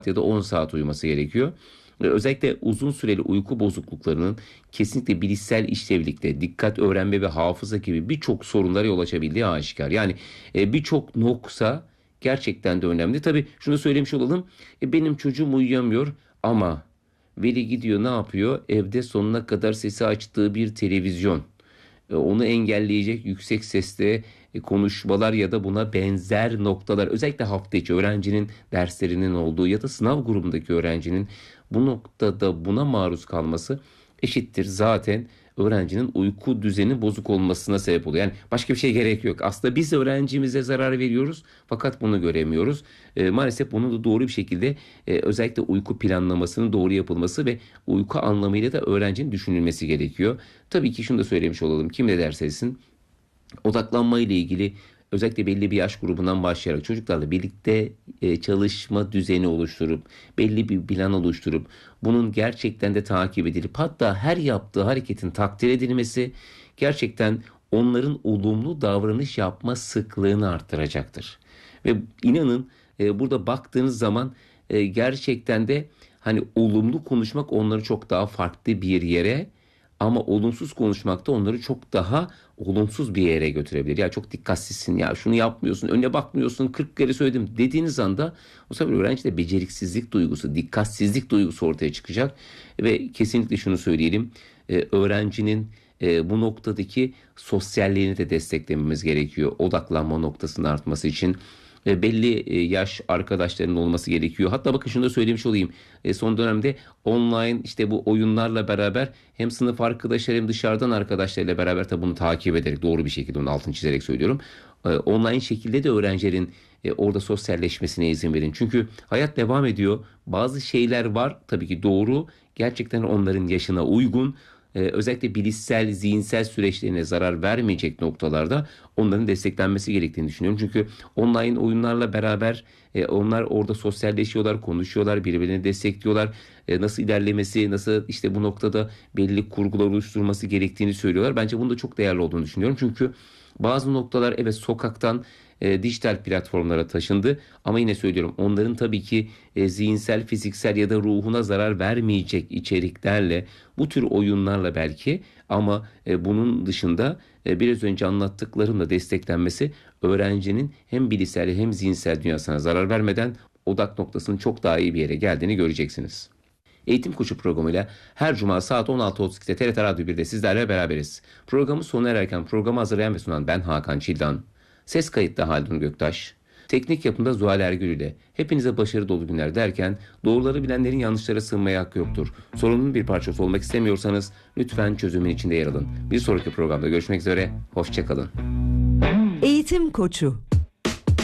ya da 10 saat uyuması gerekiyor. Özellikle uzun süreli uyku bozukluklarının kesinlikle bilişsel işlevlikte, dikkat, öğrenme ve hafıza gibi birçok sorunlara yol açabildiği aşikar. Yani birçok noksa gerçekten de önemli. Tabii şunu söylemiş olalım. Benim çocuğum uyuyamıyor ama veli gidiyor ne yapıyor? Evde sonuna kadar sesi açtığı bir televizyon. Onu engelleyecek yüksek sesle konuşmalar ya da buna benzer noktalar, özellikle hafta içi öğrencinin derslerinin olduğu ya da sınav grubundaki öğrencinin bu noktada buna maruz kalması eşittir zaten öğrencinin uyku düzeni bozuk olmasına sebep oluyor. Yani başka bir şey gerek yok. Aslında biz öğrencimize zarar veriyoruz fakat bunu göremiyoruz. Maalesef bunu da doğru bir şekilde özellikle uyku planlamasının doğru yapılması ve uyku anlamıyla da öğrencinin düşünülmesi gerekiyor. Tabii ki şunu da söylemiş olalım. Kim ne derse desin, odaklanma ile ilgili özellikle belli bir yaş grubundan başlayarak çocuklarla birlikte çalışma düzeni oluşturup belli bir plan oluşturup bunun gerçekten de takip edilip hatta her yaptığı hareketin takdir edilmesi gerçekten onların olumlu davranış yapma sıklığını arttıracaktır. Ve inanın burada baktığınız zaman gerçekten de hani olumlu konuşmak onları çok daha farklı bir yere, ama olumsuz konuşmak da onları çok daha olumsuz bir yere götürebilir. Ya çok dikkatsizsin, ya şunu yapmıyorsun, önüne bakmıyorsun, 40 kere söyledim dediğiniz anda bu sefer öğrencide beceriksizlik duygusu, dikkatsizlik duygusu ortaya çıkacak. Ve kesinlikle şunu söyleyelim, öğrencinin bu noktadaki sosyalliğini de desteklememiz gerekiyor. Odaklanma noktasının artması için belli yaş arkadaşlarının olması gerekiyor. Hatta bakın şunu da söylemiş olayım. Son dönemde online işte bu oyunlarla beraber hem sınıf arkadaşları hem dışarıdan arkadaşlarıyla beraber, tabi bunu takip ederek, doğru bir şekilde onun altını çizerek söylüyorum. Online şekilde de öğrencilerin orada sosyalleşmesine izin verin. Çünkü hayat devam ediyor. Bazı şeyler var tabii ki doğru. Gerçekten onların yaşına uygun. Özellikle bilişsel, zihinsel süreçlerine zarar vermeyecek noktalarda onların desteklenmesi gerektiğini düşünüyorum. Çünkü online oyunlarla beraber onlar orada sosyalleşiyorlar, konuşuyorlar, birbirlerini destekliyorlar. Nasıl ilerlemesi, nasıl işte bu noktada belli kurgular oluşturması gerektiğini söylüyorlar. Bence bunun da çok değerli olduğunu düşünüyorum. Çünkü bazı noktalar evet sokaktan dijital platformlara taşındı. Ama yine söylüyorum, onların tabii ki zihinsel, fiziksel ya da ruhuna zarar vermeyecek içeriklerle, bu tür oyunlarla belki, ama bunun dışında biraz önce anlattıklarımla desteklenmesi öğrencinin hem bilişsel hem zihinsel dünyasına zarar vermeden odak noktasının çok daha iyi bir yere geldiğini göreceksiniz. Eğitim Koçu programıyla her cuma saat 16.32'de TRT Radyo 1'de sizlerle beraberiz. Programı sona ererken programı hazırlayan ve sunan ben Hakan Çildan. Ses kayıtta Haldun Göktaş. Teknik yapımda Zuhal Ergül ile hepinize başarı dolu günler derken, doğruları bilenlerin yanlışlara sığınmaya hakkı yoktur. Sorunun bir parçası olmak istemiyorsanız lütfen çözümün içinde yer alın. Bir sonraki programda görüşmek üzere, hoşça kalın. Eğitim Koçu.